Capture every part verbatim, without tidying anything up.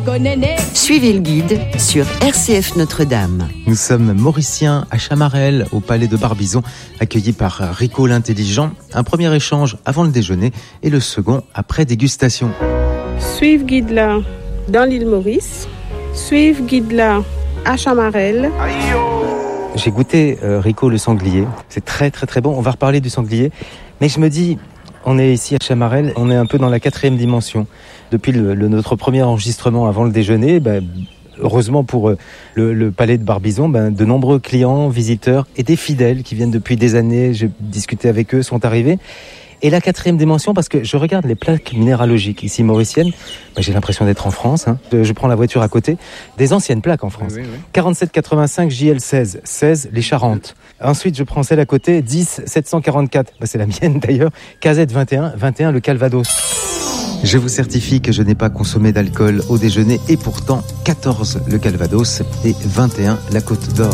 Suivez le guide sur R C F Notre-Dame. Nous sommes Mauriciens à Chamarel, au palais de Barbizon, accueillis par Rico l'intelligent. Un premier échange avant le déjeuner et le second après dégustation. Suivez guide là dans l'île Maurice. Suivez guide là à Chamarel. J'ai goûté euh, Rico le sanglier. C'est très très très bon. On va reparler du sanglier. Mais je me dis, on est ici à Chamarel, on est un peu dans la quatrième dimension. Depuis le, le, notre premier enregistrement avant le déjeuner, ben, heureusement pour euh, le, le palais de Barbizon, ben, de nombreux clients, visiteurs et des fidèles qui viennent depuis des années, j'ai discuté avec eux, sont arrivés. Et la quatrième dimension, parce que je regarde les plaques minéralogiques ici mauriciennes, ben, j'ai l'impression d'être en France, hein. Je prends la voiture à côté, des anciennes plaques en France. Oui, oui, oui. quarante-sept quatre-vingt-cinq J L seize, seize les Charentes. Ensuite, je prends celle à côté, dix sept cent quarante-quatre, ben, c'est la mienne d'ailleurs, K Z vingt et un, vingt et un le Calvados. Je vous certifie que je n'ai pas consommé d'alcool au déjeuner et pourtant quatorze le Calvados et vingt et un la Côte d'Or.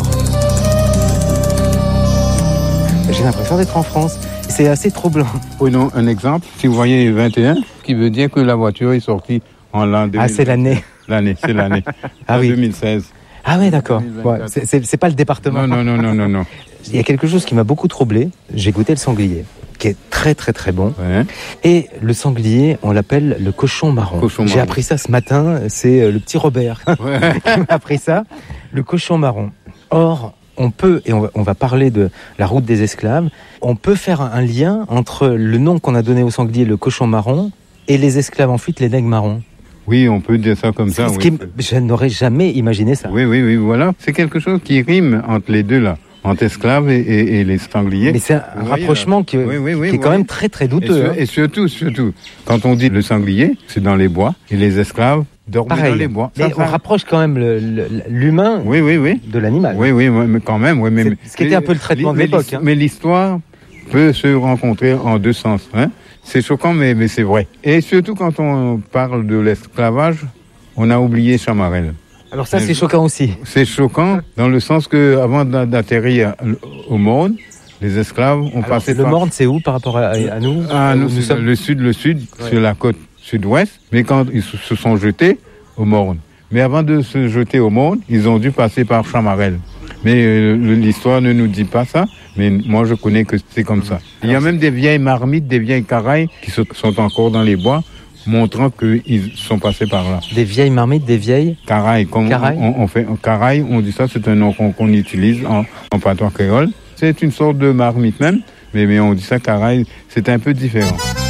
J'ai l'impression d'être en France. C'est assez troublant. Prenons un exemple. Si vous voyez vingt et un, ce qui veut dire que la voiture est sortie en l'an deux mille. Ah, c'est l'année. L'année, c'est l'année. Ah en oui. deux mille seize. Ah oui, d'accord. Ouais, c'est, c'est, c'est pas le département. Non, non, non, non, non, non. Il y a quelque chose qui m'a beaucoup troublé. J'ai goûté le sanglier, qui est très, très, très bon. Ouais. Et le sanglier, on l'appelle le cochon marron. Cochon J'ai marron. appris ça ce matin. C'est le petit Robert Ouais. qui m'a appris ça. Le cochon marron. Or, on peut, et on va, on va parler de la route des esclaves, on peut faire un, un lien entre le nom qu'on a donné au sanglier, le cochon marron, et les esclaves en fuite, les nègres marrons. Oui, on peut dire ça comme ça. Ce Oui. qui, je n'aurais jamais imaginé ça. oui, oui, oui, voilà. C'est quelque chose qui rime entre les deux, là. Entre esclaves et, et, et les sangliers. Mais c'est un Vous rapprochement voyez, que, oui, oui, oui, qui est quand oui. même très très Et, douteux. sur- hein. et surtout, surtout, quand on dit le sanglier, c'est dans les bois, et les esclaves dormaient Pareil. dans les bois. Mais Ça, on ça- rapproche quand même le- le- l'humain Oui, oui, oui. de l'animal. Oui, oui, oui, mais quand même. Oui, mais, C'est- ce qui était un peu le traitement de mais l'époque, l'his- hein. Mais l'histoire peut se rencontrer en deux sens. Hein. C'est choquant, mais, mais c'est vrai. Et surtout quand on parle de l'esclavage, on a oublié Chamarel. Alors ça, Mais c'est je- choquant aussi. C'est choquant dans le sens que avant d'a- d'atterrir au Morne, les esclaves ont Alors, passé le par... Morne, c'est où par rapport à, à nous Ah, Où nous, nous c'est sommes le sud, le sud, Ouais. sur la côte sud-ouest. Mais quand ils se se sont jetés au Morne. Mais avant de se jeter au Morne, ils ont dû passer par Chamarel. Mais euh, l'histoire ne nous dit pas ça. Mais moi, je connais que c'est comme ça. Il y a même des vieilles marmites, des vieilles carailles qui se- sont encore dans les bois, montrant qu'ils sont passés par là. Des vieilles marmites, des vieilles. Caraille, comme Caraille. on, on fait caraille, on dit ça, c'est un nom qu'on qu'on utilise en, en patois créole. C'est une sorte de marmite même, mais, mais on dit ça caraille, c'est un peu différent.